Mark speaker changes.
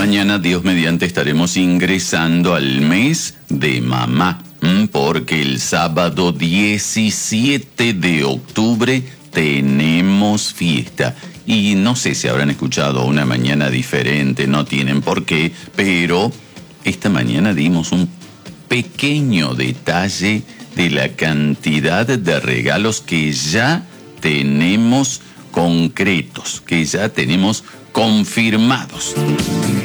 Speaker 1: Mañana, Dios mediante, estaremos ingresando al mes de mamá, porque el sábado 17 de octubre tenemos fiesta. Y no sé si habrán escuchado una mañana diferente, no tienen por qué, pero esta mañana dimos un pequeño detalle de la cantidad de regalos que ya tenemos concretos, que ya tenemos confirmados.